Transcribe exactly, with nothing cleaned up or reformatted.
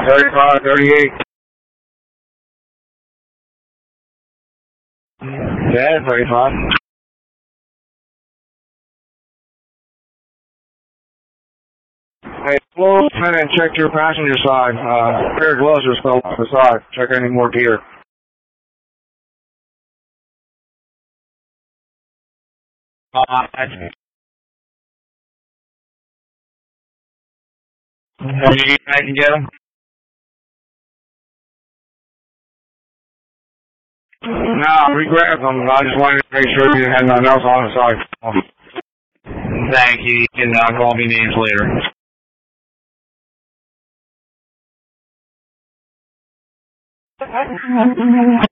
thirty-five, thirty-eight. Yeah, thirty-five. Hey, floor lieutenant, check your passenger side. Uh, pair of gloves are still off the side. Check any more gear. Uh, I I can get them? No, we grabbed them. I just wanted to make sure you had nothing else on the side. Thank you. You can uh, call me names later.